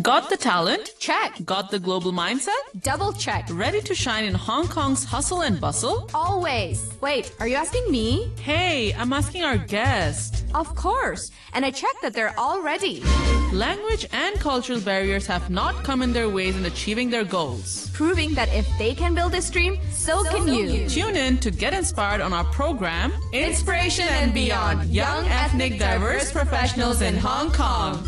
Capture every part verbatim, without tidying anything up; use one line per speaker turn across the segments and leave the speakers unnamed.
Got the talent?
Check.
Got the global mindset?
Double check.
Ready to shine in Hong Kong's hustle and bustle?
Always. Wait, are you asking me?
Hey, I'm asking our guest.
Of course. And I checked that they're all ready.
Language and cultural barriers have not come in their ways in achieving their goals.
Proving that if they can build this dream, so, so can you. you.
Tune in to get inspired on our program,
Inspiration and Beyond,
Young Ethnic Diverse Professionals in Hong Kong.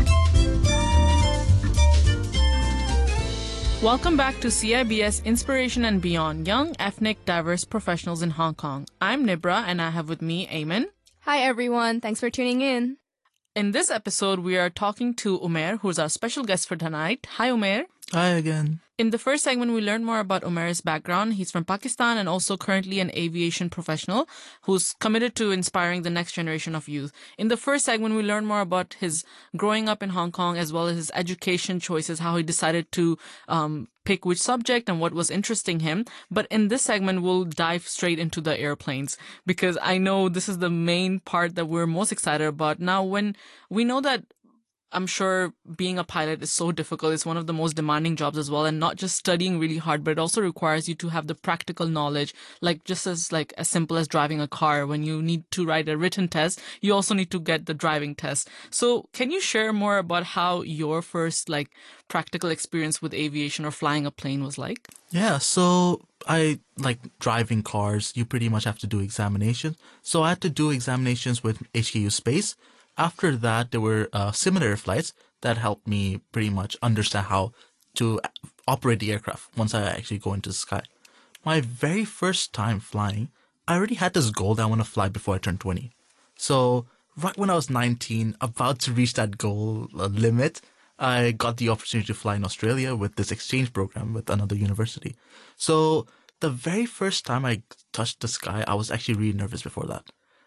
Welcome back to C I B S Inspiration and Beyond, Young Ethnic Diverse Professionals in Hong Kong. I'm Nibra and I have with me Ayman.
Hi everyone, thanks for tuning in.
In this episode, we are talking to Umair, who's our special guest for tonight. Hi Umair.
Hi again.
In the first segment, we learned more about Umair's background. He's from Pakistan and also currently an aviation professional who's committed to inspiring the next generation of youth. In the first segment, we learned more about his growing up in Hong Kong as well as his education choices, how he decided to um, pick which subject and what was interesting him. But in this segment, we'll dive straight into the airplanes because I know this is the main part that we're most excited about. Now, when we know that I'm sure being a pilot is so difficult. It's one of the most demanding jobs as well. And not just studying really hard, but it also requires you to have the practical knowledge, like just as like as simple as driving a car. When you need to write a written test, you also need to get the driving test. So can you share more about how your first like practical experience with aviation or flying a plane was like?
Yeah, so I like driving cars. You pretty much have to do examinations. So I had to do examinations with H K U Space. After that, there were uh, simulator flights that helped me pretty much understand how to operate the aircraft once I actually go into the sky. My very first time flying, I already had this goal that I want to fly before I turned twenty. So right when I was nineteen, about to reach that goal uh, limit, I got the opportunity to fly in Australia with this exchange program with another university. So the very first time I touched the sky, I was actually really nervous before that.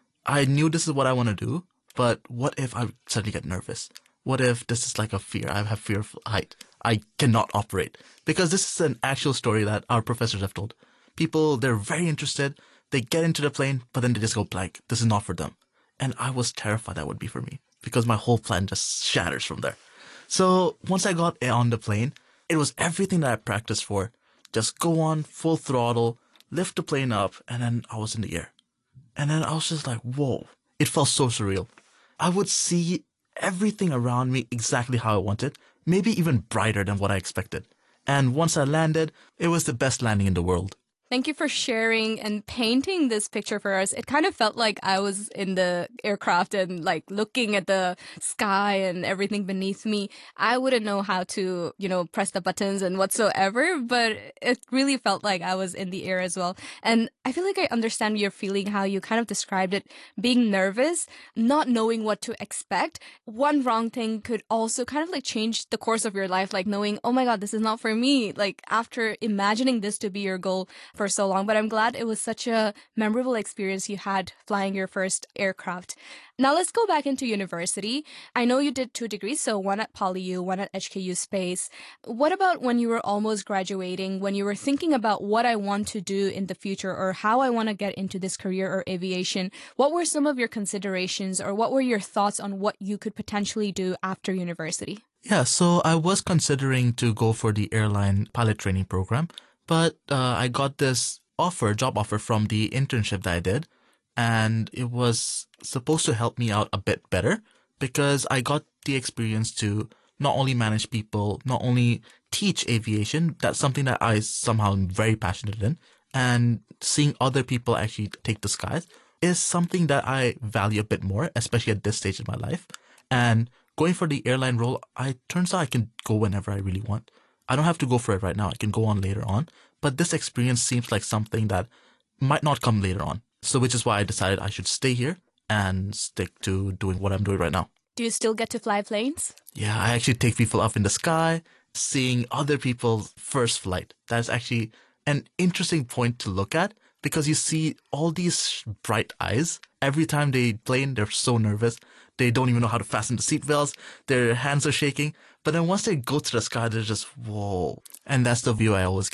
I knew this is what I want to do. But what if I suddenly get nervous? What if this is like a fear? I have fear of height. I cannot operate. Because this is an actual story that our professors have told. People, they're very interested. They get into the plane, but then they just go blank. This is not for them. And I was terrified that would be for me. Because my whole plan just shatters from there. So once I got on the plane, it was everything that I practiced for. Just go on full throttle, lift the plane up, and then I was in the air. And then I was just like, whoa. It felt so surreal. I would see everything around me exactly how I wanted, maybe even brighter than what I expected. And once I landed, it was the best landing in the world.
Thank you for sharing and painting this picture for us. It kind of felt like I was in the aircraft and like looking at the sky and everything beneath me. I wouldn't know how to, you know, press the buttons and whatsoever, but it really felt like I was in the air as well. And I feel like I understand your feeling, how you kind of described it, being nervous, not knowing what to expect. One wrong thing could also kind of like change the course of your life, like knowing, oh my God, this is not for me. Like after imagining this to be your goal for so long, but I'm glad it was such a memorable experience you had flying your first aircraft. Now let's go back into university. I know you did two degrees, so one at PolyU, one at H K U Space. What about when you were almost graduating, when you were thinking about what I want to do in the future or how I want to get into this career or aviation? What were some of your considerations or what were your thoughts on what you could potentially do after university?
Yeah, so I was considering to go for the airline pilot training program. But uh, I got this offer, job offer from the internship that I did, and it was supposed to help me out a bit better because I got the experience to not only manage people, not only teach aviation, that's something that I somehow am very passionate in, and seeing other people actually take the skies is something that I value a bit more, especially at this stage in my life. And going for the airline role, I turns out I can go whenever I really want. I don't have to go for it right now. I can go on later on. But this experience seems like something that might not come later on. So which is why I decided I should stay here and stick to doing what I'm doing right now.
Do you still get to fly planes?
Yeah, I actually take people up in the sky, seeing other people's first flight. That's actually an interesting point to look at because you see all these bright eyes. Every time they plane, they're so nervous. They don't even know how to fasten the seatbelts. Their hands are shaking. But then once they go to the sky, they're just, whoa. And that's the view I always get.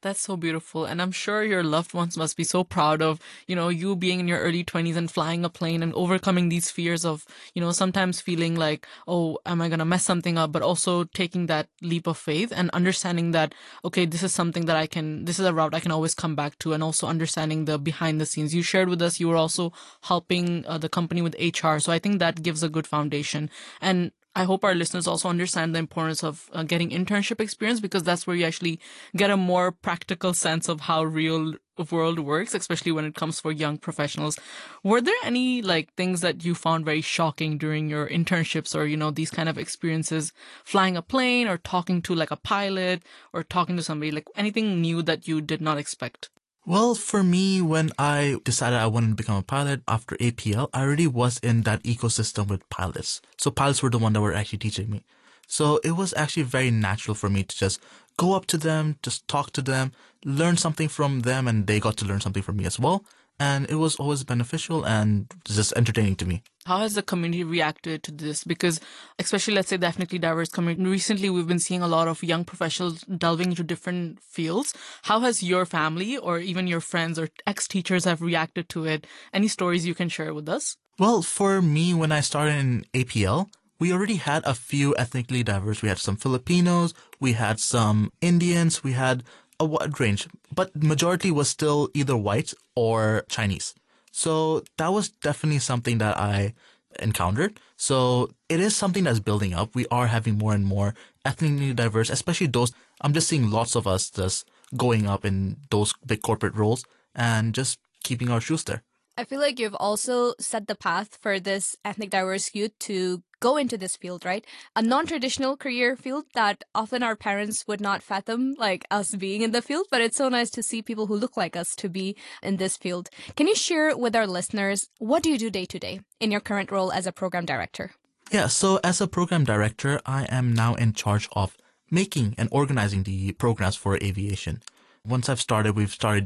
That's so beautiful. And I'm sure your loved ones must be so proud of, you know, you being in your early twenties and flying a plane and overcoming these fears of, you know, sometimes feeling like, oh, am I going to mess something up? But also taking that leap of faith and understanding that, okay, this is something that I can, this is a route I can always come back to, and also understanding the behind the scenes. You shared with us, you were also helping uh, the company with H R. So I think that gives a good foundation. And I hope our listeners also understand the importance of uh, getting internship experience, because that's where you actually get a more practical sense of how real world works, especially when it comes for young professionals. Were there any like things that you found very shocking during your internships, or, you know, these kind of experiences, flying a plane or talking to like a pilot or talking to somebody, like anything new that you did not expect?
Well, for me, when I decided I wanted to become a pilot after A P L, I already was in that ecosystem with pilots. So pilots were the one that were actually teaching me. So it was actually very natural for me to just go up to them, just talk to them, learn something from them, and they got to learn something from me as well. And it was always beneficial and just entertaining to me.
How has the community reacted to this? Because especially, let's say, the ethnically diverse community, recently we've been seeing a lot of young professionals delving into different fields. How has your family or even your friends or ex-teachers have reacted to it? Any stories you can share with us?
Well, for me, when I started in A P L, we already had a few ethnically diverse. We had some Filipinos, we had some Indians, we had a wide range, but majority was still either white or Chinese. So that was definitely something that I encountered. So it is something that's building up. We are having more and more ethnically diverse, especially those. I'm just seeing lots of us just going up in those big corporate roles and just keeping our shoes there.
I feel like you've also set the path for this ethnic diverse youth to go into this field, right? A non-traditional career field that often our parents would not fathom, like us being in the field, but it's so nice to see people who look like us to be in this field. Can you share with our listeners, what do you do day to day in your current role as a program director?
Yeah, so as a program director, I am now in charge of making and organizing the programs for aviation. Once I've started, we've started